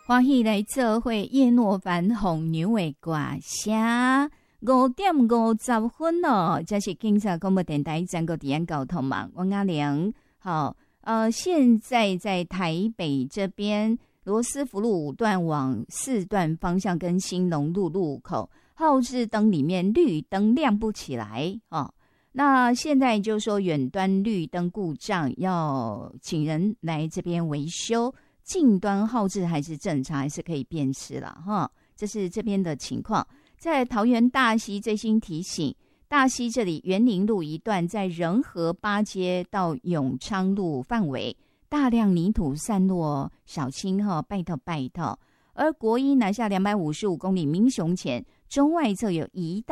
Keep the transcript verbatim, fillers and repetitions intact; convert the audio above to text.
欢喜来做会叶诺凡红牛的歌声。五点五十分哦，这是警察广播电台全国治安交通嘛，王阿良。好，呃，现在在台北这边罗斯福路五段往四段方向跟新隆路路口，号志灯里面绿灯亮不起来哦。那现在就说远端绿灯故障，要请人来这边维修，近端号志还是正常，还是可以辨识了哈。这是这边的情况。在桃园大溪最新提醒，大溪这里园林路一段在仁和八街到永昌路范围大量泥土散落，小心哈，拜托拜托。而国一南下两百五十五公里民雄前中外侧有一大